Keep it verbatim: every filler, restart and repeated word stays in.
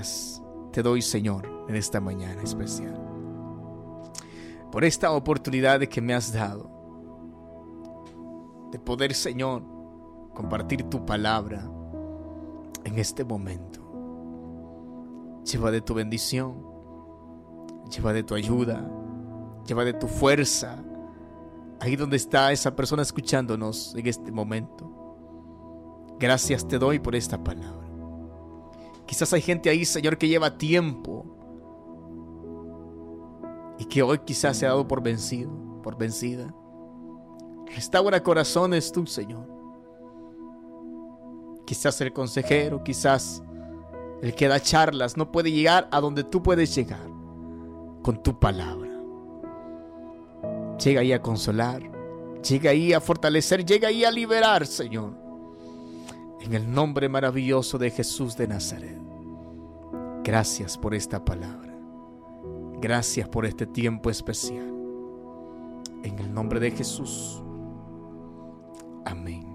Gracias te doy, Señor, en esta mañana especial, por esta oportunidad que me has dado de poder, Señor, compartir tu palabra en este momento. Lleva de tu bendición, lleva de tu ayuda, lleva de tu fuerza ahí donde está esa persona escuchándonos en este momento. Gracias te doy por esta palabra. Quizás hay gente ahí, Señor, que lleva tiempo y que hoy quizás se ha dado por vencido, por vencida. Restaura corazones tú, Señor. Quizás el consejero, quizás el que da charlas no puede llegar a donde tú puedes llegar con tu palabra. Llega ahí a consolar, llega ahí a fortalecer, llega ahí a liberar, Señor. En el nombre maravilloso de Jesús de Nazaret. Gracias por esta palabra. Gracias por este tiempo especial. En el nombre de Jesús. Amén.